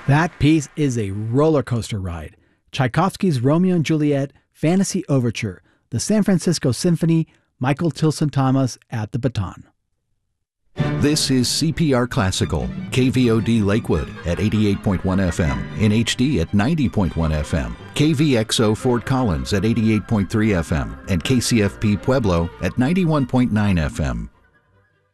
That piece is a roller coaster ride. Tchaikovsky's Romeo and Juliet, Fantasy Overture, the San Francisco Symphony, Michael Tilson Thomas at the baton. This is CPR Classical, KVOD Lakewood at 88.1 FM, in HD at 90.1 FM, KVXO Fort Collins at 88.3 FM, and KCFP Pueblo at 91.9 FM.